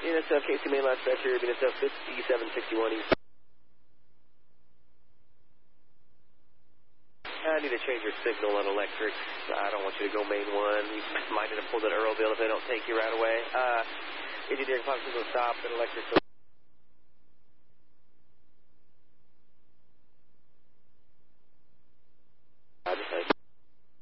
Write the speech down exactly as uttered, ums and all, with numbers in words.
N S F, K C main last dispatcher, N S F fifty-seven sixty-one East. I need to change your signal on electric. I don't want you to go main one. You might need to pull that Earldale if they don't take you right away. Uh, engineering five signal stop at electric.